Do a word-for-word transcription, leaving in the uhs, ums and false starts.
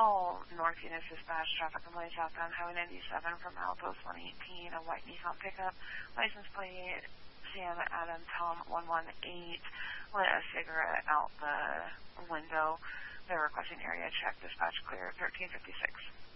All North Units Dispatch, traffic and lanes southbound Highway ninety-seven from Milepost one eighteen, a white Nissan pickup, license plate Sam Adam Tom one one eight, lit a cigarette out the window. They're requesting area check, dispatch clear, thirteen fifty-six.